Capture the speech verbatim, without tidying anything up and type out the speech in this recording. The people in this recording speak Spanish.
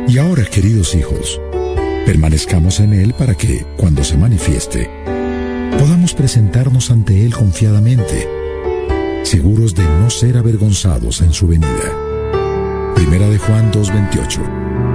Y ahora, queridos hijos, permanezcamos en Él para que, cuando se manifieste, podamos presentarnos ante Él confiadamente, seguros de no ser avergonzados en su venida. Primera de Juan dos veintiocho.